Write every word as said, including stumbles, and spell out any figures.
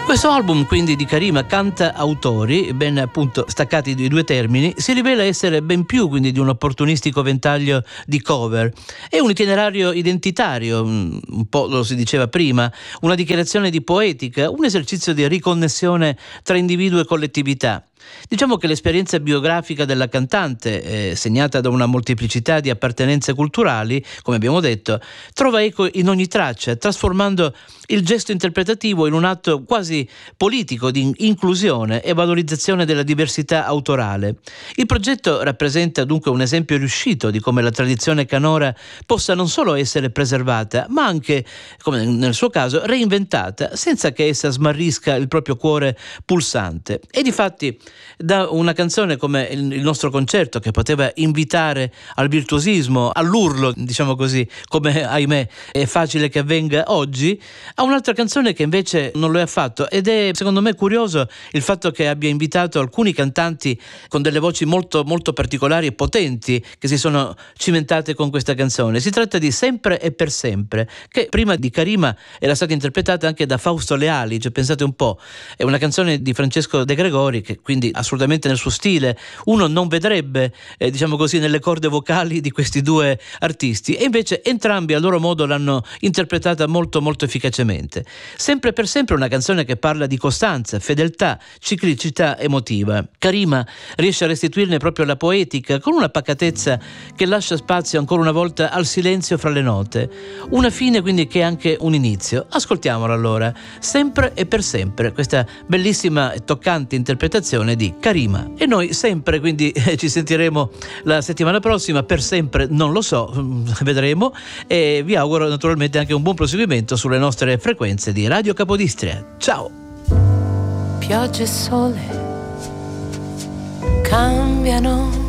Questo album quindi di Karima canta-autori, ben appunto staccati dai due termini, si rivela essere ben più quindi di un opportunistico ventaglio di cover. È un itinerario identitario, un po' lo si diceva prima, una dichiarazione di poetica, un esercizio di riconnessione tra individuo e collettività. Diciamo che l'esperienza biografica della cantante, eh, segnata da una molteplicità di appartenenze culturali, come abbiamo detto, trova eco in ogni traccia, trasformando il gesto interpretativo in un atto quasi politico di inclusione e valorizzazione della diversità autorale. Il progetto rappresenta dunque un esempio riuscito di come la tradizione canora possa non solo essere preservata, ma anche, come nel suo caso, reinventata, senza che essa smarrisca il proprio cuore pulsante. E difatti, da una canzone come il nostro concerto, che poteva invitare al virtuosismo, all'urlo, diciamo così, come ahimè è facile che avvenga oggi, a un'altra canzone che invece non lo è affatto, ed è secondo me curioso il fatto che abbia invitato alcuni cantanti con delle voci molto molto particolari e potenti che si sono cimentate con questa canzone. Si tratta di Sempre e per sempre, che prima di Karima era stata interpretata anche da Fausto Leali, cioè pensate un po', è una canzone di Francesco De Gregori che quindi assolutamente nel suo stile uno non vedrebbe eh, diciamo così nelle corde vocali di questi due artisti, e invece entrambi a loro modo l'hanno interpretata molto molto efficacemente. Sempre per sempre una canzone che parla di costanza, fedeltà, ciclicità emotiva. Karima riesce a restituirne proprio la poetica con una pacatezza che lascia spazio ancora una volta al silenzio fra le note, una fine quindi che è anche un inizio. Ascoltiamola allora, Sempre e per sempre, questa bellissima e toccante interpretazione di Karima. E noi sempre quindi eh, ci sentiremo la settimana prossima, per sempre non lo so, vedremo, e vi auguro naturalmente anche un buon proseguimento sulle nostre frequenze di Radio Capodistria. Ciao! Pioggia e sole cambiano